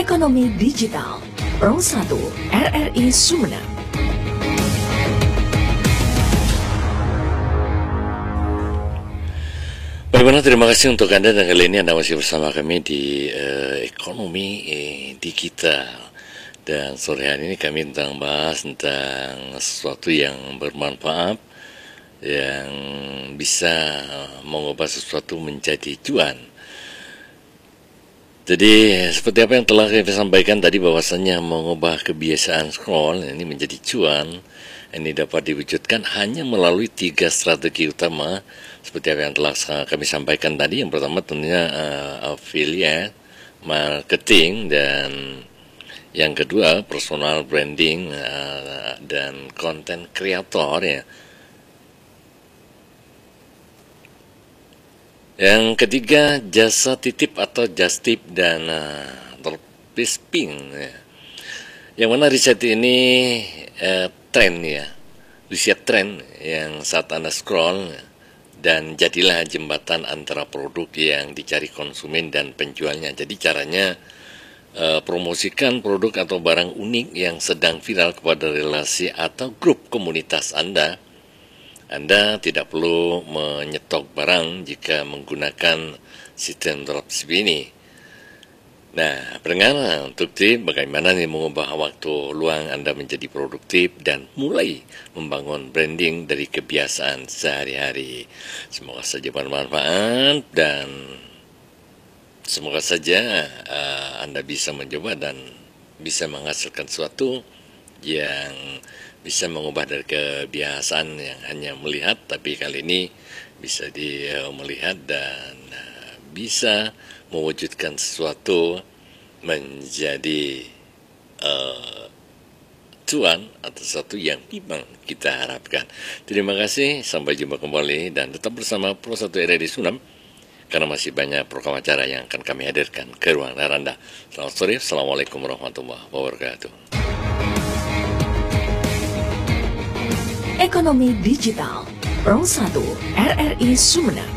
Ekonomi Digital Pro 1 RRI Sumeneb. Baik, terima kasih untuk Anda, dan kali ini Anda masih bersama kami di Ekonomi Digital. Dan sore hari ini kami bahas tentang sesuatu yang bermanfaat, yang bisa mengubah sesuatu menjadi cuan. Jadi seperti apa yang telah kita sampaikan tadi, bahwasannya mengubah kebiasaan scroll ini menjadi cuan, ini dapat diwujudkan hanya melalui 3 strategi utama seperti apa yang telah kami sampaikan tadi. Yang pertama tentunya affiliate marketing, dan yang kedua personal branding dan content creator ya. Yang ketiga jasa titip atau just tip dan dropshipping ya. Yang mana riset ini tren ya, riset tren yang saat Anda scroll dan jadilah jembatan antara produk yang dicari konsumen dan penjualnya. Jadi caranya promosikan produk atau barang unik yang sedang viral kepada relasi atau grup komunitas Anda. Anda tidak perlu menyetok barang jika menggunakan sistem dropshipping ini. Nah, pendengar, untuk tip bagaimana mengubah waktu luang Anda menjadi produktif dan mulai membangun branding dari kebiasaan sehari-hari. Semoga saja bermanfaat, dan semoga saja Anda bisa mencoba dan bisa menghasilkan sesuatu yang bisa mengubah dari kebiasaan yang hanya melihat, tapi kali ini bisa melihat dan bisa mewujudkan sesuatu menjadi cuan atau sesuatu yang memang kita harapkan. Terima kasih, sampai jumpa kembali, dan tetap bersama Pro 1 RRI Sumeneb, karena masih banyak program acara yang akan kami hadirkan ke ruang Anda. Selamat sore, Assalamualaikum warahmatullahi wabarakatuh. Ekonomi Digital Pro 1 RRI Sumeneb.